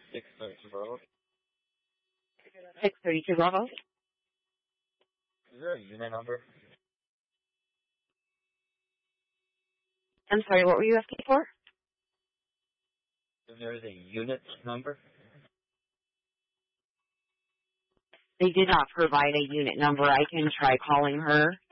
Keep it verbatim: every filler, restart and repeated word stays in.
six thirty-two Bravo. six thirty-two Bravo. Is there a unit number? I'm sorry, what were you asking for? If there is a unit number? They did not provide a unit number. I can try calling her.